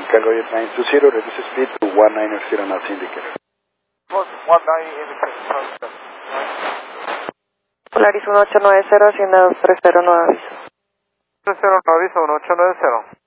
Galoid 920, reduce speed to 1900 knots indicator. 19 Polaris 1890, Hacienda 230, nuevo aviso. 30 nuevo aviso, 1890.